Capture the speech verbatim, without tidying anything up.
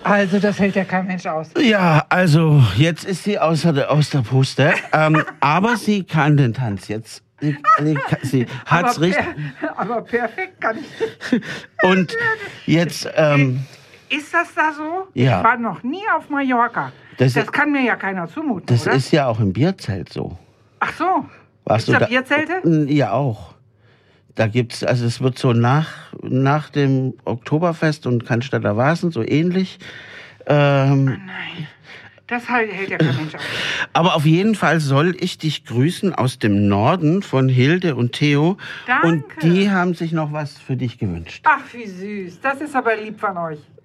Also, das hält ja kein Mensch aus. Ja, also, jetzt ist sie außer der, aus der Puste. ähm, aber sie kann den Tanz jetzt. Sie, sie, sie hat's aber richtig. Per, aber perfekt kann ich. Und jetzt. Ähm, ist das da so? Ja. Ich war noch nie auf Mallorca. Das, das kann mir ja keiner zumuten, Das oder? ist ja auch im Bierzelt so. Ach so. Warst Ist du da da? Bierzelte? Ja, auch. Da gibt's, also es wird so nach, nach dem Oktoberfest und Cannstatter Vasen so ähnlich. Ähm, oh nein, das hält, hält ja kein Mensch aus. Aber auf jeden Fall soll ich dich grüßen aus dem Norden von Hilde und Theo. Danke. Und die haben sich noch was für dich gewünscht. Ach, wie süß. Das ist aber lieb von euch.